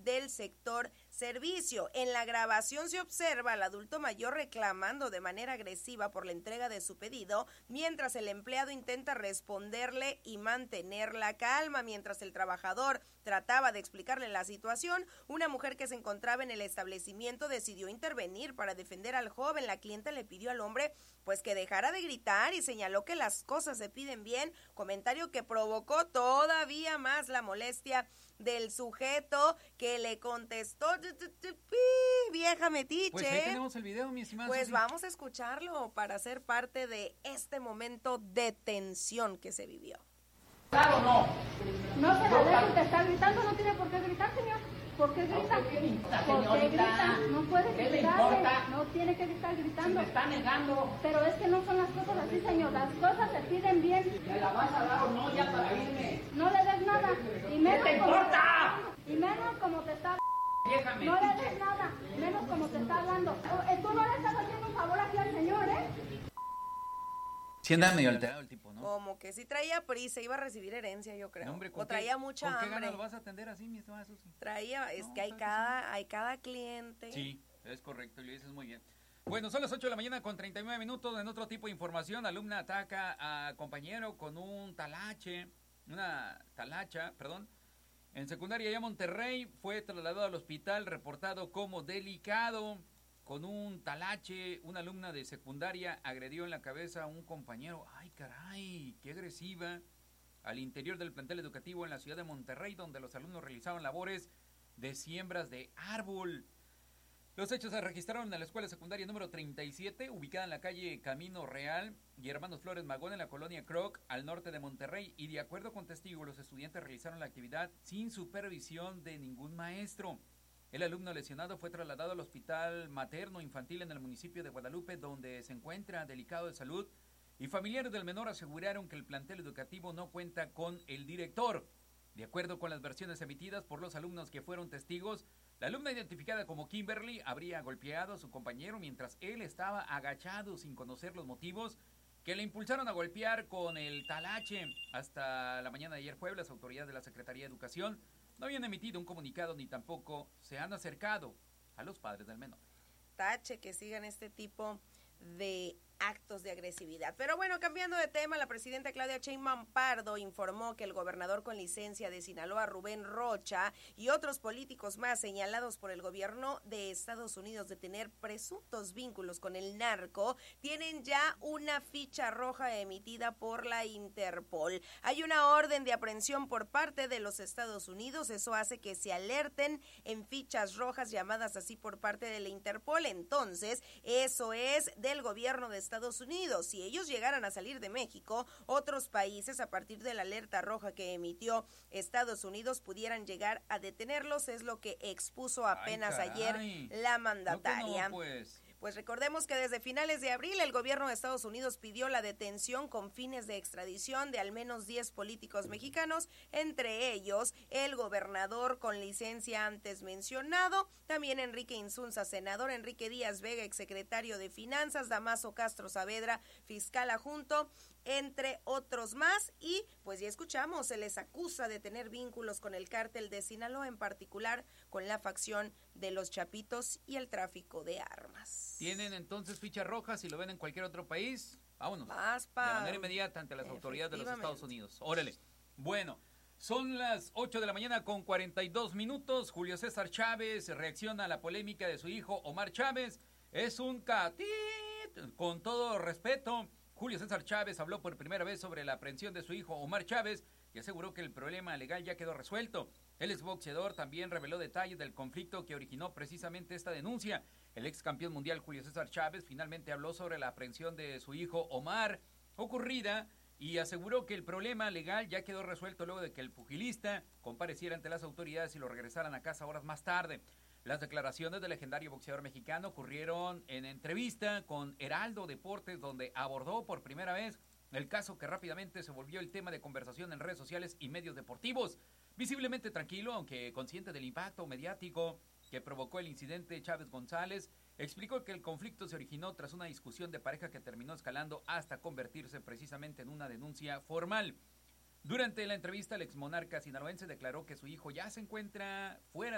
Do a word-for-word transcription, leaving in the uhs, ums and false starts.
del sector servicio. En la grabación se observa al adulto mayor reclamando de manera agresiva por la entrega de su pedido, mientras el empleado intenta responderle y mantener la calma. Mientras el trabajador trataba de explicarle la situación, una mujer que se encontraba en el establecimiento decidió intervenir para defender al joven. La clienta le pidió al hombre pues que dejara de gritar y señaló que las cosas se piden bien, comentario que provocó todavía más la molestia del sujeto, que le contestó, vieja metiche. Pues ahí tenemos el video, mi estimada Pues Susi. vamos a escucharlo para ser parte de este momento de tensión que se vivió. ¿Claro o no? No se la dejen de estar gritando, no tiene por qué gritar, señor. ¿Por qué grita? ¿Qué le importa, ¿Por qué señorita? grita? No puede ¿Qué le gritar, importa? no tiene que estar Se gritando. me está negando. Pero es que no son las cosas así, señor. Las cosas se piden bien. ¿Me la vas a dar o no ya para irme? No le des nada. Y menos ¿Qué te como- importa? Y menos como te está... Vieja No le metiche. des nada. Menos como te está hablando. Oh, eh, Tú no le estás haciendo un favor aquí al señor, ¿eh? Sí anda medio alterado el tipo, ¿no? Como que sí traía prisa, iba a recibir herencia, yo creo. No, hombre, ¿con o traía qué- mucha ¿con qué hambre. ganas lo vas a atender así, mi estimada Susi? Traía, es No, que hay claro que cada, hay cada cliente. Sí, es correcto, y lo dices muy bien. Bueno, son las ocho de la mañana con treinta y nueve minutos. En otro tipo de información, alumna ataca a compañero con un talache, una talacha, perdón. En secundaria ya Monterrey, fue trasladado al hospital, reportado como delicado. Con un talache, una alumna de secundaria agredió en la cabeza a un compañero. ¡Ay, caray! ¡Qué agresiva! Al interior del plantel educativo en la ciudad de Monterrey, donde los alumnos realizaban labores de siembras de árbol. Los hechos se registraron en la escuela secundaria número treinta y siete, ubicada en la calle Camino Real y Hermanos Flores Magón, en la colonia Croc, al norte de Monterrey. Y de acuerdo con testigos, los estudiantes realizaron la actividad sin supervisión de ningún maestro. El alumno lesionado fue trasladado al hospital materno infantil en el municipio de Guadalupe, donde se encuentra delicado de salud, y familiares del menor aseguraron que el plantel educativo no cuenta con el director. De acuerdo con las versiones emitidas por los alumnos que fueron testigos, la alumna identificada como Kimberly habría golpeado a su compañero mientras él estaba agachado sin conocer los motivos que le impulsaron a golpear con el talache. Hasta la mañana de ayer jueves, las autoridades de la Secretaría de Educación no habían emitido un comunicado ni tampoco se han acercado a los padres del menor. Tache que sigan este tipo de actos de agresividad. Pero bueno, cambiando de tema, la presidenta Claudia Sheinbaum Pardo informó que el gobernador con licencia de Sinaloa, Rubén Rocha, y otros políticos más señalados por el gobierno de Estados Unidos de tener presuntos vínculos con el narco, tienen ya una ficha roja emitida por la Interpol. Hay una orden de aprehensión por parte de los Estados Unidos, eso hace que se alerten en fichas rojas llamadas así por parte de la Interpol. Entonces, eso es del gobierno de Estados Unidos. Si ellos llegaran a salir de México, otros países, a partir de la alerta roja que emitió Estados Unidos, pudieran llegar a detenerlos, es lo que expuso apenas Ay, ayer la mandataria. No, que no, pues. Pues recordemos que desde finales de abril el gobierno de Estados Unidos pidió la detención con fines de extradición de al menos diez políticos mexicanos, entre ellos el gobernador con licencia antes mencionado, también Enrique Insunza, senador, Enrique Díaz Vega, exsecretario de Finanzas, Damaso Castro Saavedra, fiscal adjunto, entre otros más. Y pues ya escuchamos, se les acusa de tener vínculos con el cártel de Sinaloa, en particular con la facción de los Chapitos y el tráfico de armas. Tienen entonces fichas rojas, si lo ven en cualquier otro país, vámonos. Más pa... De manera inmediata ante las autoridades de los Estados Unidos. Órale. Bueno, son las ocho de la mañana con cuarenta y dos minutos. Julio César Chávez reacciona a la polémica de su hijo Omar Chávez. Es un catit, con todo respeto. Julio César Chávez habló por primera vez sobre la aprehensión de su hijo Omar Chávez y aseguró que el problema legal ya quedó resuelto. El exboxeador también reveló detalles del conflicto que originó precisamente esta denuncia. El ex campeón mundial Julio César Chávez finalmente habló sobre la aprehensión de su hijo Omar ocurrida y aseguró que el problema legal ya quedó resuelto luego de que el pugilista compareciera ante las autoridades y lo regresaran a casa horas más tarde. Las declaraciones del legendario boxeador mexicano ocurrieron en entrevista con Heraldo Deportes, donde abordó por primera vez el caso que rápidamente se volvió el tema de conversación en redes sociales y medios deportivos. Visiblemente tranquilo, aunque consciente del impacto mediático que provocó el incidente, Chávez González explicó que el conflicto se originó tras una discusión de pareja que terminó escalando hasta convertirse precisamente en una denuncia formal. Durante la entrevista, el exmonarca sinaloense declaró que su hijo ya se encuentra fuera